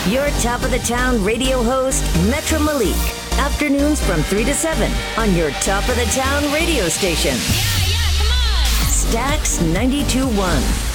Your top of the town radio host, Metro Malik. Afternoons from 3 to 7 on your top of the town radio station. Yeah, come on. Stax 92.1.